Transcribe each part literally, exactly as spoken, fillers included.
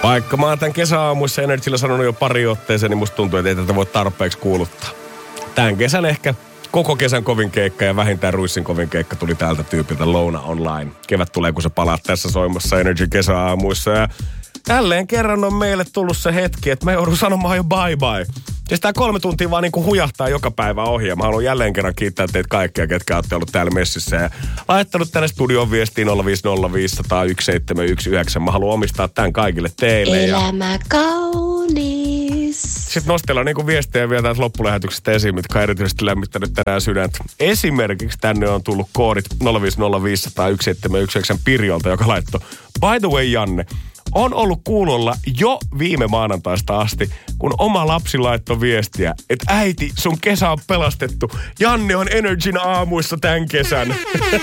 Vaikka mä oon tämän kesäaamuissa Energyllä sanonut jo pari otteeseen, niin musta tuntuu, että ei tätä voi tarpeeksi kuuluttaa. Tämän kesän ehkä koko kesän kovin keikka ja vähintään Ruissin kovin keikka tuli täältä tyypiltä Louna Online. Kevät tulee, kun sä palaat tässä soimassa Energy kesäaamuissa. Ja jälleen kerran on meille tullut se hetki, että mä joudun sanomaan jo bye bye. Siis tää kolme tuntia vaan niinku hujahtaa joka päivä ohi. Mä haluan jälleen kerran kiittää teitä kaikkia, ketkä olette ollut täällä messissä. Ja laittanut tänne studion viestiin nolla viisi nolla viisi nolla nolla yksi seitsemän yksi yhdeksän. Mä haluan omistaa tän kaikille teille. Elämä ja kaunis. Sitten nostellaan niinku viestejä vielä täältä loppulähetyksestä esiin, mitkä on erityisesti lämmittänyt tänään sydäntä. Esimerkiksi tänne on tullut koodit nolla viisi nolla viisi nolla nolla yksi seitsemän yksi yhdeksän Pirjolta, joka laittoi. By the way, Janne. On ollut kuulolla jo viime maanantaista asti, kun oma lapsi laittoi viestiä, että äiti, sun kesä on pelastettu. Janne on Energyn aamuissa tämän kesän.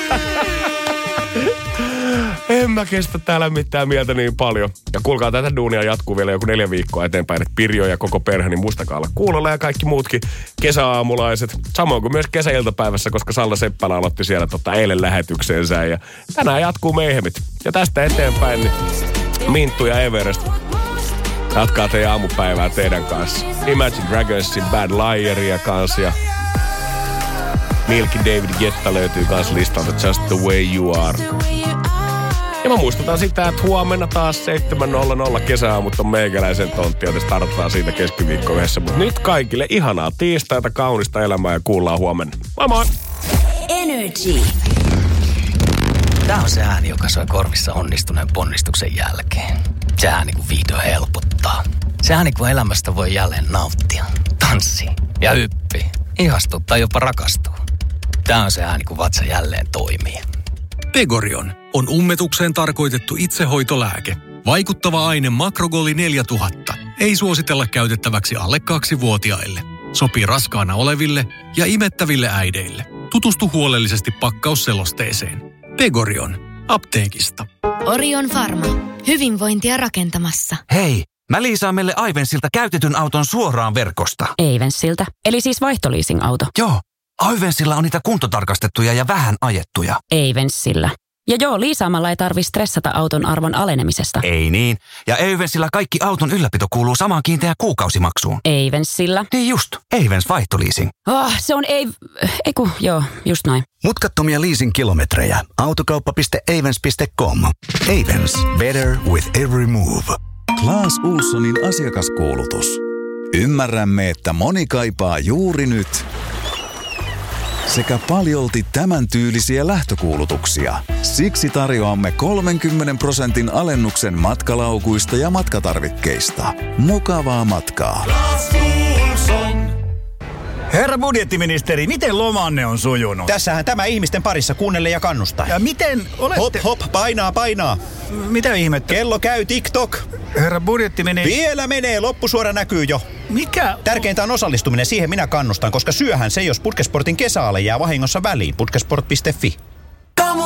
En mä kestä täällä mitään mieltä niin paljon. Ja kuulkaa, tätä duunia jatkuu vielä joku neljä viikkoa eteenpäin, että Pirjo ja koko perhe, niin muistakaa olla kuulolla ja kaikki muutkin kesäaamulaiset. Samoin kuin myös kesäiltapäivässä, koska Salla Seppälä aloitti siellä tota eilen lähetyksensä. Ja tänään jatkuu meihemit. Ja tästä eteenpäin, niin Minttu ja Everest jatkaa teidän aamupäivää teidän kanssa. Imagine Dragonsin Bad Liaria kanssa ja Milky David Guetta löytyy kanssa listalta Just the Way You Are. Ja mä muistutan sitä, että huomenna taas seitsemän nolla nolla kesäaamut on meikäläisen tontti, joten startataan siitä keskiviikko yhdessä. Mutta nyt kaikille ihanaa tiistaita, kaunista elämää ja kuullaan huomenna. Moi moi! Energy. Tää on se ääni, joka soi korvissa onnistuneen ponnistuksen jälkeen. Se ääni, kun vihdoin helpottaa. Se ääni, kun elämästä voi jälleen nauttia, tanssia ja hyppiä, ihastua tai jopa rakastua. Tää on se ääni, kun vatsa jälleen toimii. Pegorion on ummetukseen tarkoitettu itsehoitolääke. Vaikuttava aine Makrogoli neljätuhatta. Ei suositella käytettäväksi alle kaksivuotiaille. Sopii raskaana oleville ja imettäville äideille. Tutustu huolellisesti pakkausselosteeseen. Pegorion. Apteekista. Orion Pharma. Hyvinvointia rakentamassa. Hei, mä liisaan meille Aivensilta käytetyn auton suoraan verkosta. Aivensilta? Eli siis vaihtoliising-auto? Joo. Aivensilla on niitä kuntotarkastettuja ja vähän ajettuja. Aivensilla. Ja joo, liisaamalla ei tarvitse stressata auton arvon alenemisesta. Ei niin. Ja Aivensilla kaikki auton ylläpito kuuluu samaan kiinteään kuukausimaksuun. Aivensilla? Niin just. Aivens vaihtoliising. Oh, se on ei... Eiku, joo, just noin. Mutkattomia leasing-kilometrejä. Autokauppa piste aivens piste com. Aivens. Better with every move. Claes Ohlsonin asiakaskuulutus. Ymmärrämme, että moni kaipaa juuri nyt sekä paljolti tämän tyylisiä lähtökuulutuksia. Siksi tarjoamme kolmenkymmenen prosentin alennuksen matkalaukuista ja matkatarvikkeista. Mukavaa matkaa. Herra budjettiministeri, miten lomanne on sujunut? Tässähän tämä ihmisten parissa kuunnelle ja kannustaa. Ja miten olette... Hop, hop, painaa, painaa. Mitä ihmettä? Kello käy TikTok. Herra budjettiministeri... Vielä menee, loppusuora näkyy jo. Mikä? Tärkeintä on osallistuminen, siihen minä kannustan, koska syöhän se, jos Putkesportin kesäale jää vahingossa väliin. Putkesport piste fi.